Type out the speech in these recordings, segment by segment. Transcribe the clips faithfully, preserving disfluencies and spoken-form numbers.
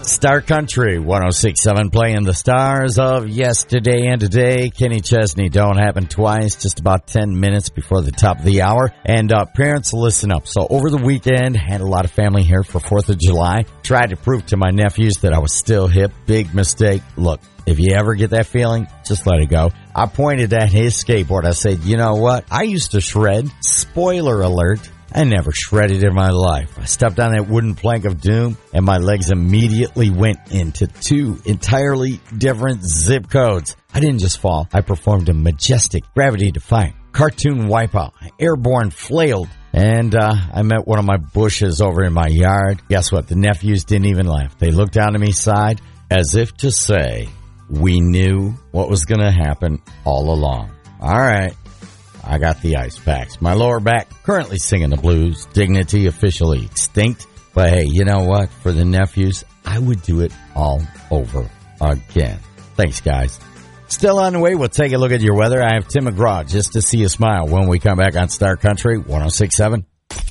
Star Country one oh six point seven, playing the stars of yesterday and today. Kenny Chesney, Don't Happen Twice, just about ten minutes before the top of the hour. And uh, parents, listen up. So over the weekend, had a lot of family here for fourth of July. Tried to prove to my nephews that I was still hip. Big mistake. Look, if you ever get that feeling, just let it go. I pointed at his skateboard. I said, you know what? I used to shred. Spoiler alert. I never shredded in my life. I stepped on that wooden plank of doom, and my legs immediately went into two entirely different zip codes. I didn't just fall. I performed a majestic, gravity-defying cartoon wipeout. I airborne flailed, and uh, I met one of my bushes over in my yard. Guess what? The nephews didn't even laugh. They looked down at me, sighed, as if to say, we knew what was going to happen all along. All right. I got the ice packs. My lower back currently singing the blues. Dignity officially extinct. But hey, you know what? For the nephews, I would do it all over again. Thanks, guys. Still on the way, we'll take a look at your weather. I have Tim McGraw just to see you smile when we come back on Star Country one oh six point seven.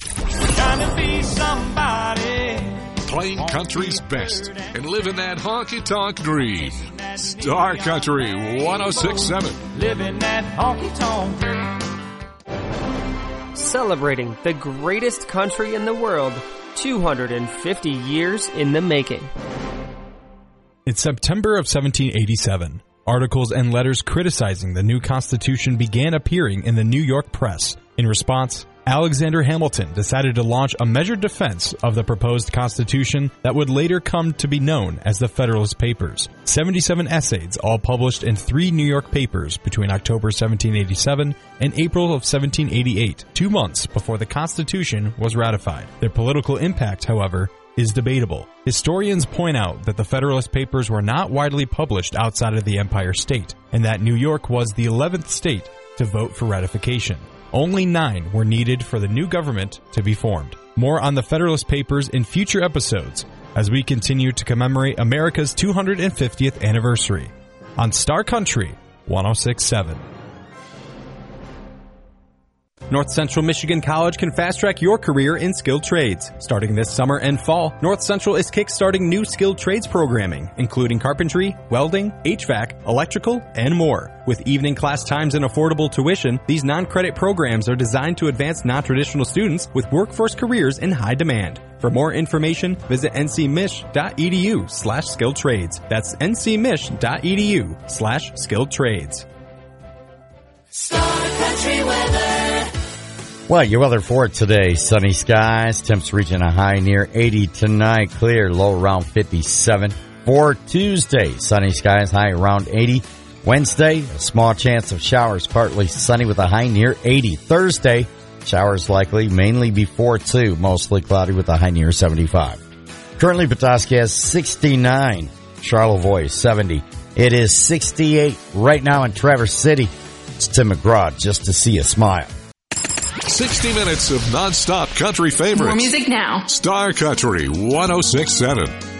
Playing country's best and living that honky-tonk dream. Star Country one oh six point seven. Living that honky-tonk dream. Celebrating the greatest country in the world, two hundred fifty years in the making. In September of seventeen eighty-seven, articles and letters criticizing the new Constitution began appearing in the New York press. In response, Alexander Hamilton decided to launch a measured defense of the proposed Constitution that would later come to be known as the Federalist Papers. seventy-seven essays, all published in three New York papers between October seventeen eighty-seven and April of seventeen eighty-eight, two months before the Constitution was ratified. Their political impact, however, is debatable. Historians point out that the Federalist Papers were not widely published outside of the Empire State, and that New York was the eleventh state to vote for ratification. Only nine were needed for the new government to be formed. More on the Federalist Papers in future episodes as we continue to commemorate America's two hundred fiftieth anniversary on Star Country one oh six point seven. North Central Michigan College can fast-track your career in skilled trades. Starting this summer and fall, North Central is kick-starting new skilled trades programming, including carpentry, welding, H V A C, electrical, and more. With evening class times and affordable tuition, these non-credit programs are designed to advance non-traditional students with workforce careers in high demand. For more information, visit ncmich.edu slash skilled trades. That's ncmich.edu slash skilled trades. Star Country weather. Well, your weather for today, sunny skies, temps reaching a high near eighty tonight, clear, low around fifty-seven. For Tuesday, sunny skies, high around eighty. Wednesday, a small chance of showers, partly sunny with a high near eighty. Thursday, showers likely, mainly before two, mostly cloudy with a high near seventy-five. Currently, Petoskey has sixty-nine, Charlevoix seventy. It is sixty-eight right now in Traverse City. It's Tim McGraw, just to see you smile. sixty minutes of non-stop country favorites. More music now. Star Country one oh six point seven.